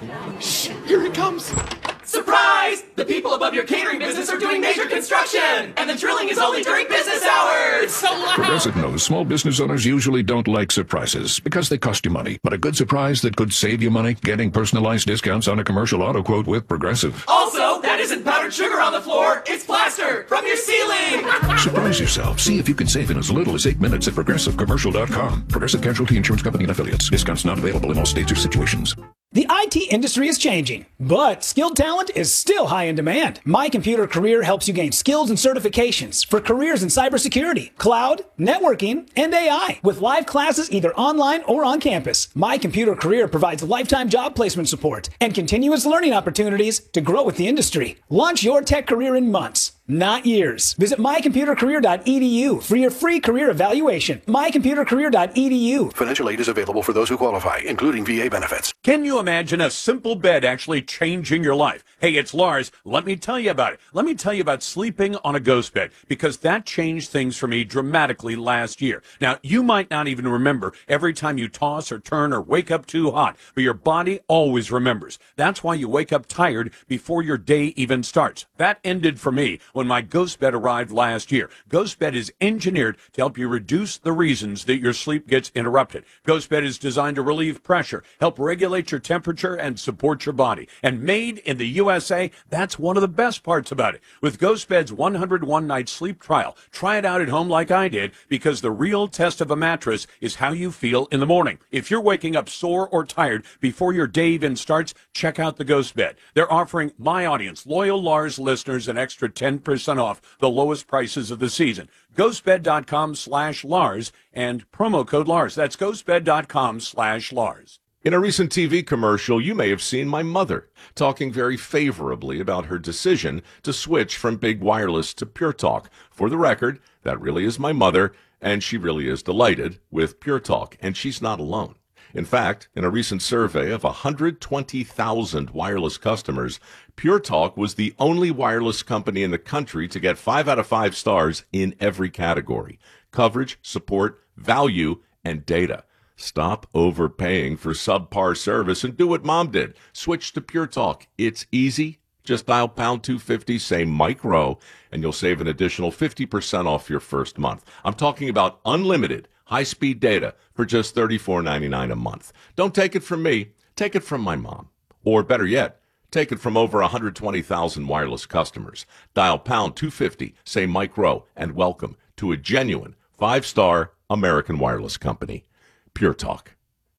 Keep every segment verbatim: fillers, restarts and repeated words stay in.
Shh, here it comes. Surprise! The people above your catering business are doing major construction, and the drilling is only during business hours. So loud. Progressive knows small business owners usually don't like surprises because they cost you money. But a good surprise that could save you money, getting personalized discounts on a commercial auto quote with Progressive. Also, that isn't powdered sugar on the floor, it's plaster from your ceiling. Surprise yourself. See if you can save in as little as eight minutes at progressive commercial dot com. Progressive Casualty Insurance Company and Affiliates. Discounts not available in all states or situations. The I T industry is changing, but skilled talent is still high in demand. My Computer Career helps you gain skills and certifications for careers in cybersecurity, cloud, networking, and A I. With live classes either online or on campus, My Computer Career provides lifetime job placement support and continuous learning opportunities to grow with the industry. Launch your tech career in months, not years. Visit my computer career dot e d u for your free career evaluation. my computer career dot e d u. Financial aid is available for those who qualify, including V A benefits. Can you imagine a simple bed actually changing your life? Hey, it's Lars. Let me tell you about it. Let me tell you about sleeping on a ghost bed, because that changed things for me dramatically last year. Now, you might not even remember every time you toss or turn or wake up too hot, but your body always remembers. That's why you wake up tired before your day even starts. That ended for me when my ghost bed arrived last year. Ghost bed is engineered to help you reduce the reasons that your sleep gets interrupted. Ghost bed is designed to relieve pressure, help regulate your temperature, and support your body. And made in the U S A, that's one of the best parts about it. With Ghost Bed's one hundred one night sleep trial, try it out at home like I did, because the real test of a mattress is how you feel in the morning. If you're waking up sore or tired before your day even starts, check out the Ghost Bed. They're offering my audience, loyal Lars listeners, an extra ten percent off the lowest prices of the season. ghostbed dot com slash Lars and promo code Lars. That's ghostbed dot com slash Lars. In a recent T V commercial, you may have seen my mother talking very favorably about her decision to switch from big wireless to Pure Talk. For the record, that really is my mother, and she really is delighted with Pure Talk, and she's not alone. In fact, in a recent survey of one hundred twenty thousand wireless customers, Pure Talk was the only wireless company in the country to get five out of five stars in every category: coverage, support, value, and data. Stop overpaying for subpar service and do what Mom did. Switch to Pure Talk. It's easy. Just dial pound two fifty, say Mike Rowe, and you'll save an additional fifty percent off your first month. I'm talking about unlimited high-speed data for just thirty-four ninety-nine a month. Don't take it from me. Take it from my mom. Or better yet, take it from over one hundred twenty thousand wireless customers. Dial pound two fifty, say Mike Rowe, and welcome to a genuine five-star American wireless company. Pure Talk.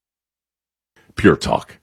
Pure Talk.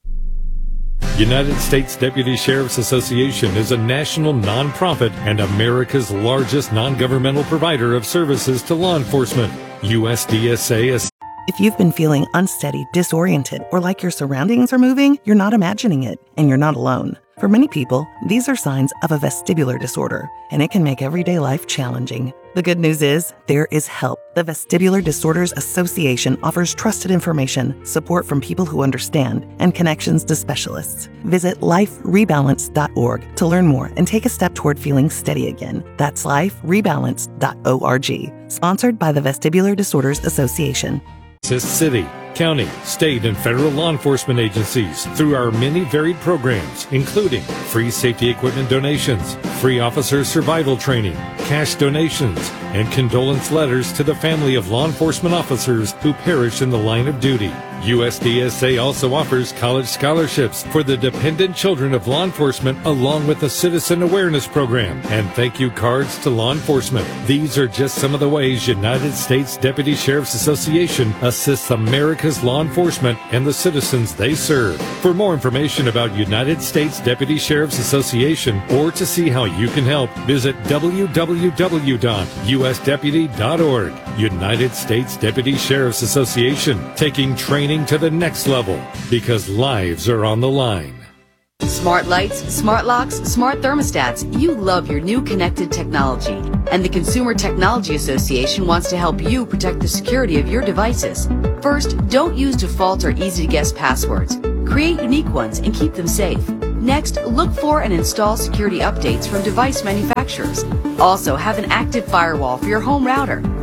United States Deputy Sheriff's Association is a national nonprofit and America's largest non-governmental provider of services to law enforcement. U S D S A is... If you've been feeling unsteady, disoriented, or like your surroundings are moving, you're not imagining it, and you're not alone. For many people, these are signs of a vestibular disorder, and it can make everyday life challenging. The good news is, there is help. The Vestibular Disorders Association offers trusted information, support from people who understand, and connections to specialists. Visit life rebalance dot org to learn more and take a step toward feeling steady again. That's life rebalance dot org. Sponsored by the Vestibular Disorders Association. Assist city, county, state, and federal law enforcement agencies through our many varied programs, including free safety equipment donations, free officer survival training, cash donations, and condolence letters to the family of law enforcement officers who perished in the line of duty. U S D S A also offers college scholarships for the dependent children of law enforcement, along with a citizen awareness program and thank you cards to law enforcement. These are just some of the ways United States Deputy Sheriff's Association assists America's law enforcement and the citizens they serve. For more information about United States Deputy Sheriff's Association or to see how you can help, visit w w w dot u s deputy dot org. United States Deputy Sheriff's Association, taking training to the next level because lives are on the line. Smart lights, smart locks, smart thermostats. You love your new connected technology. And the Consumer Technology Association wants to help you protect the security of your devices. First, don't use default or easy-to-guess passwords. Create unique ones and keep them safe. Next, look for and install security updates from device manufacturers. Also, have an active firewall for your home router.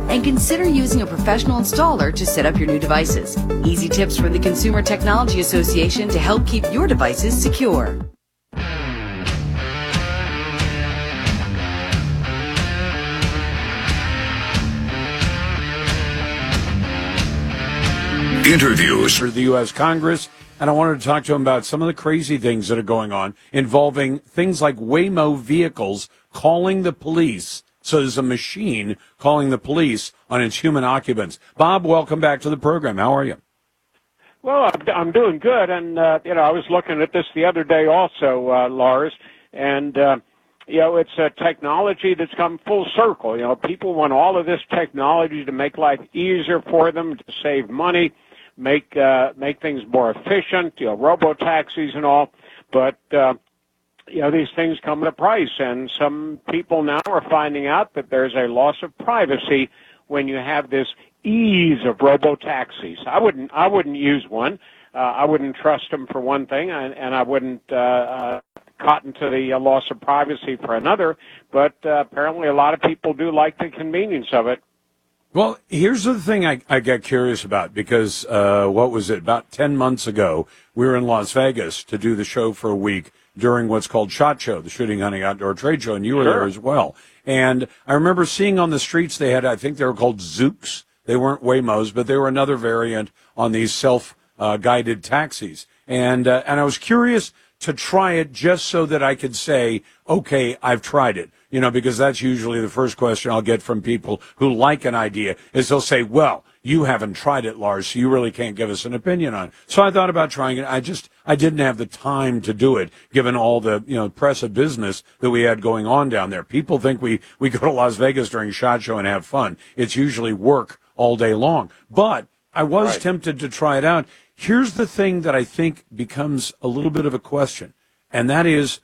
and consider using a professional installer to set up your new devices. Easy tips from the Consumer Technology Association to help keep your devices secure. Interviews for the U S Congress, and I wanted to talk to him about some of the crazy things that are going on involving things like Waymo vehicles calling the police. So there's a machine calling the police on its human occupants. Bob, welcome back to the program. How are you? Well, I'm doing good, and uh, you know, I was looking at this the other day also, uh, Lars, and uh, you know, it's a technology that's come full circle. You know, people want all of this technology to make life easier for them, to save money, make uh, make things more efficient. You know, robo-taxis and all, but uh, you know, these things come at a price, and some people now are finding out that there's a loss of privacy when you have this ease of robo-taxis. I wouldn't, I wouldn't use one. Uh, I wouldn't trust them for one thing, and, and I wouldn't uh, uh, cotton to the uh, loss of privacy for another. But uh, apparently, a lot of people do like the convenience of it. Well, here's the thing I, I got curious about, because uh, what was it, about ten months ago, we were in Las Vegas to do the show for a week during what's called SHOT Show, the Shooting, Hunting, Outdoor Trade Show, and you were Sure. there as well. And I remember seeing on the streets, they had, I think they were called Zooks. They weren't Waymos, but they were another variant on these self-guided uh, taxis. And uh, and I was curious to try it just so that I could say, okay, I've tried it. You know, because that's usually the first question I'll get from people who like an idea, is they'll say, well, you haven't tried it, Lars, so you really can't give us an opinion on it. So I thought about trying it. I just, I didn't have the time to do it, given all the, you know, press of business that we had going on down there. People think we, we go to Las Vegas during SHOT Show and have fun. It's usually work all day long. But I was Right. tempted to try it out. Here's the thing that I think becomes a little bit of a question, and that is,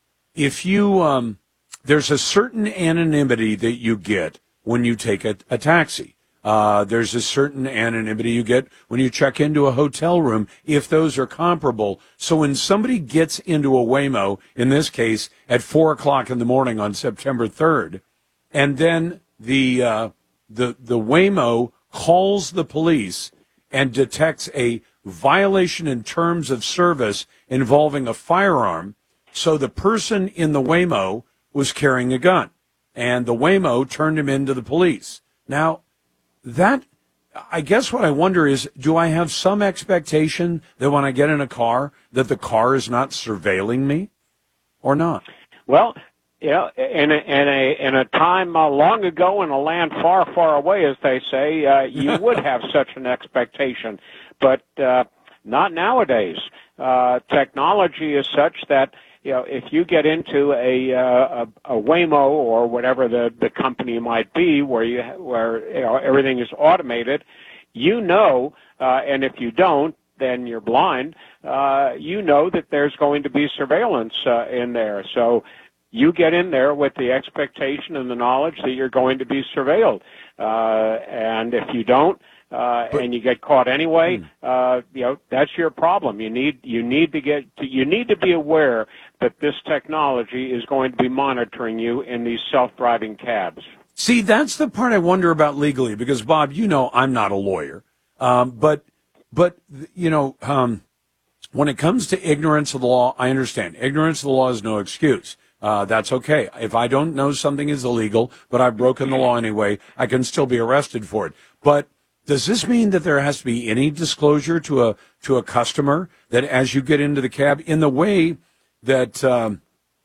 if you, um, there's a certain anonymity that you get when you take a, a taxi. Uh, there's a certain anonymity you get when you check into a hotel room, if those are comparable. So when somebody gets into a Waymo, in this case, at four o'clock in the morning on September third, and then the, uh, the, the Waymo calls the police and detects a violation in terms of service involving a firearm, so the person in the Waymo was carrying a gun, and the Waymo turned him into the police. Now, that, I guess what I wonder is, do I have some expectation that when I get in a car, that the car is not surveilling me, or not? Well, yeah, in a, in a, in a time uh, long ago in a land far, far away, as they say, uh, you would have such an expectation, but uh, not nowadays. Uh, technology is such that, you know, if you get into a, uh, a, a Waymo or whatever the, the company might be, where you where you know, everything is automated, you know, uh, and if you don't, then you're blind. Uh, you know that there's going to be surveillance uh, in there. So you get in there with the expectation and the knowledge that you're going to be surveilled. Uh, and if you don't, Uh, and you get caught anyway, uh, you know, that's your problem. You need, you need to get, to, you need to be aware that this technology is going to be monitoring you in these self-driving cabs. See, that's the part I wonder about legally, because Bob, you know, I'm not a lawyer. Um, but, but, you know, um, when it comes to ignorance of the law, I understand. Ignorance of the law is no excuse. Uh, that's okay. If I don't know something is illegal, but I've broken the law anyway, I can still be arrested for it. But does this mean that there has to be any disclosure to a to a customer that as you get into the cab, in the way that um,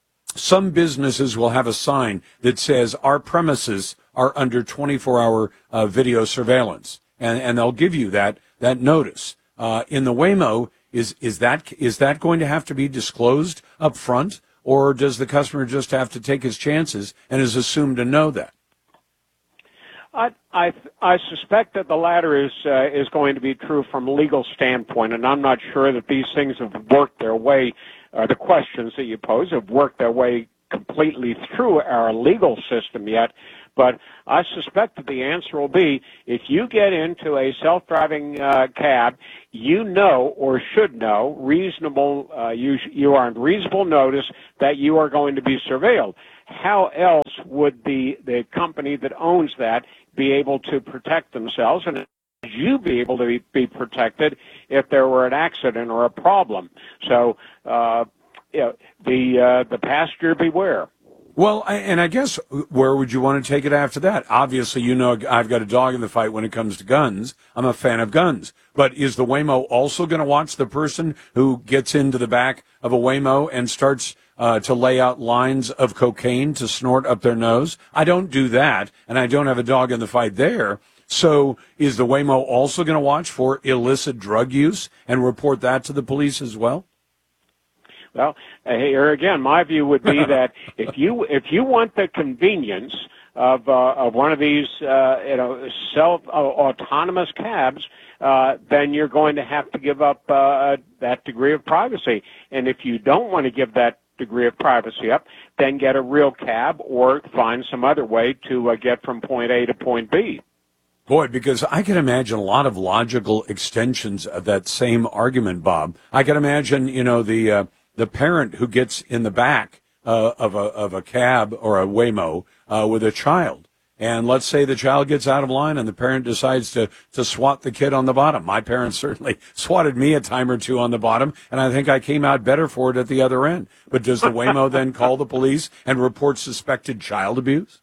some businesses will have a sign that says our premises are under twenty-four hour uh, video surveillance, and, and they'll give you that that notice. Uh, in the Waymo, is is that is that going to have to be disclosed up front, or does the customer just have to take his chances and is assumed to know that? I, I, I suspect that the latter is uh, is going to be true from a legal standpoint, and I'm not sure that these things have worked their way, or the questions that you pose have worked their way completely through our legal system yet. But I suspect that the answer will be, if you get into a self-driving uh, cab, you know or should know, reasonable, uh, you, you are on reasonable notice that you are going to be surveilled. How else would the, the company that owns that be able to protect themselves, and you be able to be, be protected if there were an accident or a problem. So, uh, you know, the uh, the passenger beware. Well, I, and I guess where would you want to take it after that? Obviously, you know, I've got a dog in the fight when it comes to guns. I'm a fan of guns. But is the Waymo also going to watch the person who gets into the back of a Waymo and starts uh, to lay out lines of cocaine to snort up their nose? I don't do that, and I don't have a dog in the fight there. So is the Waymo also going to watch for illicit drug use and report that to the police as well? Well, here again, my view would be that if you if you want the convenience of uh, of one of these uh, you know self uh, autonomous cabs, uh, then you're going to have to give up uh, that degree of privacy. And if you don't want to give that degree of privacy up, then get a real cab or find some other way to uh, get from point A to point B. Boy, because I can imagine a lot of logical extensions of that same argument, Bob. I can imagine, you know, the uh, the parent who gets in the back uh, of a of a cab or a Waymo uh, with a child, and let's say the child gets out of line and the parent decides to to swat the kid on the bottom. My parents certainly swatted me a time or two on the bottom, and I think I came out better for it at the other end. But does the Waymo then call the police and report suspected child abuse?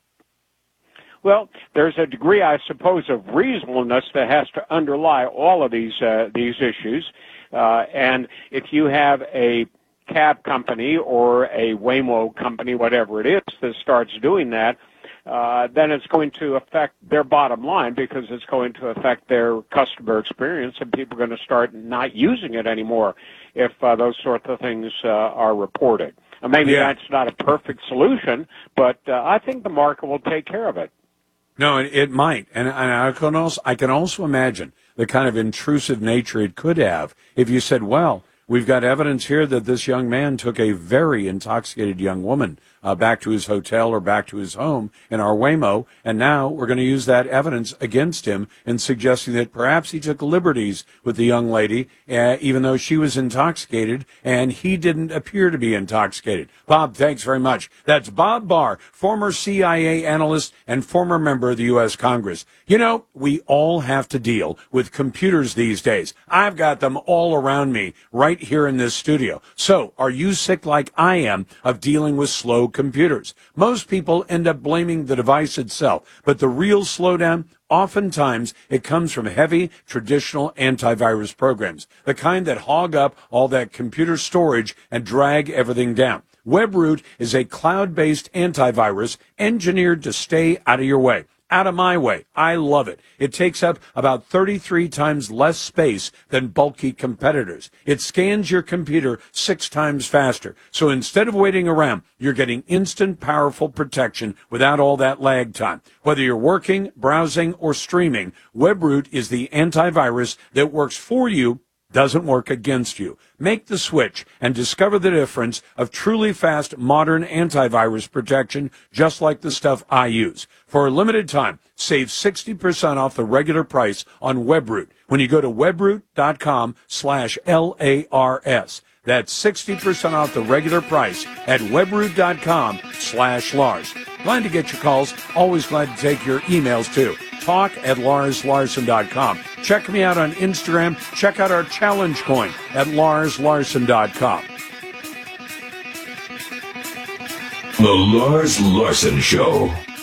Well, there's a degree, I suppose, of reasonableness that has to underlie all of these uh, these issues. Uh, and if you have a cab company or a Waymo company, whatever it is, that starts doing that, uh, then it's going to affect their bottom line because it's going to affect their customer experience, and people are going to start not using it anymore if uh, those sorts of things uh, are reported. And maybe Yeah. that's not a perfect solution, but uh, I think the market will take care of it. No, it, it might. And, and I can also, I can also imagine the kind of intrusive nature it could have if you said, well, we've got evidence here that this young man took a very intoxicated young woman uh, back to his hotel or back to his home in our Waymo, and now we're going to use that evidence against him in suggesting that perhaps he took liberties with the young lady, uh, even though she was intoxicated, and he didn't appear to be intoxicated. Bob, thanks very much. That's Bob Barr, former C I A analyst and former member of the U S Congress. You know, we all have to deal with computers these days. I've got them all around me right here in this studio. So, are you sick like I am of dealing with slow computers? Most people end up blaming the device itself, but the real slowdown, oftentimes it comes from heavy traditional antivirus programs, the kind that hog up all that computer storage and drag everything down. WebRoot is a cloud-based antivirus engineered to stay out of your way. Out of my way. I love it. It takes up about thirty-three times less space than bulky competitors. It scans your computer six times faster. So instead of waiting around, you're getting instant, powerful protection without all that lag time. Whether you're working, browsing, or streaming, WebRoot is the antivirus that works for you, doesn't work against you. Make the switch and discover the difference of truly fast, modern antivirus protection, just like the stuff I use. For a limited time, save sixty percent off the regular price on WebRoot when you go to webroot.com slash L-A-R-S. That's sixty percent off the regular price at webroot.com slash Lars. Glad to get your calls. Always glad to take your emails, too. Talk at lars larson dot com. Check me out on Instagram. Check out our challenge coin at lars larson dot com. The Lars Larson Show.